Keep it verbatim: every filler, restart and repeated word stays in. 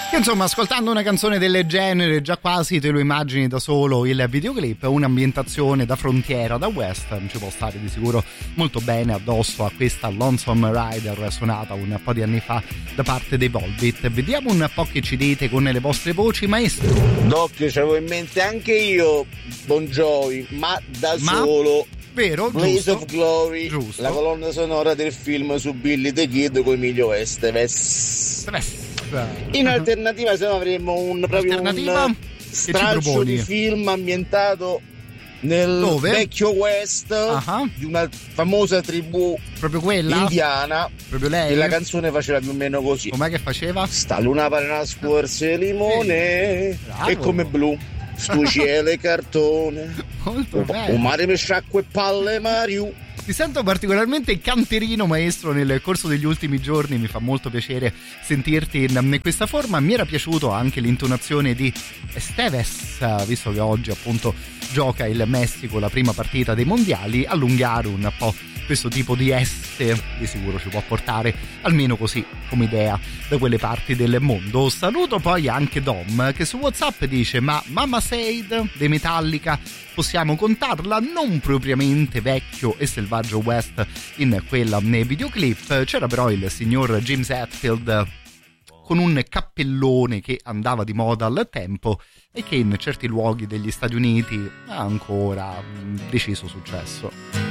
Che insomma, ascoltando una canzone del genere già quasi te lo immagini da solo il videoclip, un'ambientazione da frontiera, da western, ci può stare di sicuro molto bene addosso a questa Lonesome Rider suonata un po' di anni fa da parte dei Volbeat. Vediamo un po' che ci dite con le vostre voci, maestro. Doc, c'avevo in mente anche io Bon Jovi, ma da ma... solo. Vero, Blaze giusto, of Glory, giusto. La colonna sonora del film su Billy the Kid con Emilio Estevez. In alternativa, se no avremmo un proprio un straccio di film ambientato nel Dove? vecchio West, uh-huh. di una famosa tribù proprio quella indiana, proprio lei, e la canzone faceva più o meno così. Com'è che faceva? Sta luna per nascorse limone, sì. E come blu stu cielo e cartone, molto bello. Un mare mesce acqua e palle Mariu. Ti sento particolarmente canterino, maestro, nel corso degli ultimi giorni, mi fa molto piacere sentirti in questa forma. Mi era piaciuto anche l'intonazione di Estevez, visto che oggi appunto gioca il Messico la prima partita dei mondiali. Allungare un po' questo tipo di este di sicuro ci può portare almeno così come idea da quelle parti del mondo. Saluto poi anche Dom, che su WhatsApp dice: ma Mama Said dei Metallica possiamo contarla? Non propriamente vecchio e selvaggio West in quella nei videoclip, c'era però il signor James Hetfield con un cappellone che andava di moda al tempo e che in certi luoghi degli Stati Uniti ha ancora deciso successo.